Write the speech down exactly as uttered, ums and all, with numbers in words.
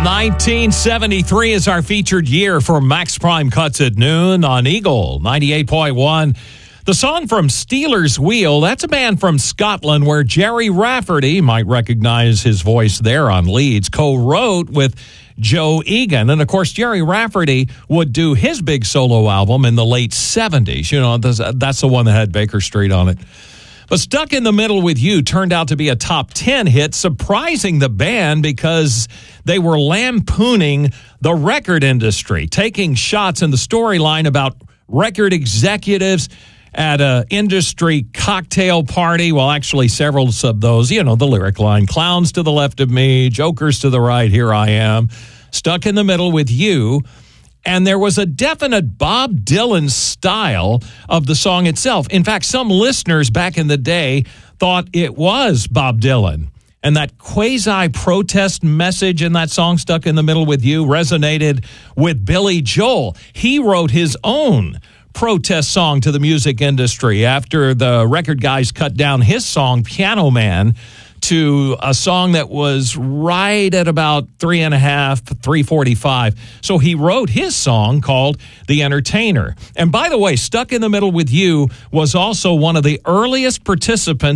nineteen seventy-three is our featured year for Max Prime Cuts at Noon on Eagle ninety-eight point one. The song from Stealers Wheel, that's a band from Scotland where Gerry Rafferty, might recognize his voice there on leads, co-wrote with Joe Egan. And, of course, Gerry Rafferty would do his big solo album in the late seventies. You know, that's the one that had Baker Street on it. But Stuck in the Middle with You turned out to be a top ten hit, surprising the band because they were lampooning the record industry, taking shots in the storyline about record executives at an industry cocktail party. Well, actually, several of those, you know, the lyric line, clowns to the left of me, jokers to the right, here I am, stuck in the middle with you. And there was a definite Bob Dylan style of the song itself. In fact, some listeners back in the day thought it was Bob Dylan. And that quasi-protest message in that song, Stuck in the Middle with You, resonated with Billy Joel. He wrote his own protest song to the music industry after the record guys cut down his song, Piano Man, to a song that was right at about three and a half, three forty-five. So he wrote his song called The Entertainer. And by the way, Stuck in the Middle with You was also one of the earliest participants